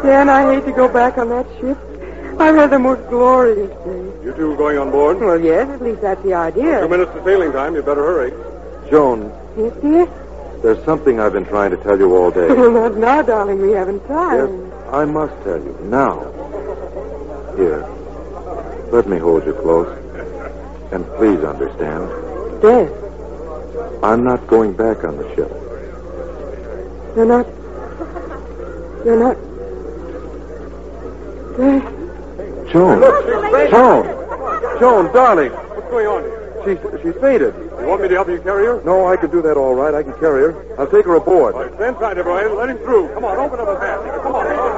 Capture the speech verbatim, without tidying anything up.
Dan, I hate to go back on that ship. I've had the most glorious day. You two going on board? Well, yes, at least that's the idea. Two minutes to sailing time. You better hurry. Joan. Yes, dear? There's something I've been trying to tell you all day. Well, not now, darling. We haven't time. Yes, I must tell you. Now. Here. Let me hold you close. And please understand. Death. I'm not going back on the ship. You're not... You're not... Death. Joan. Joan. Joan, darling. What's going on here? She's, she's fainted. You want me to help you carry her? No, I can do that all right. I can carry her. I'll take her aboard. All right, stand tight, everybody. Let him through. Come on, open up his hand. Come on.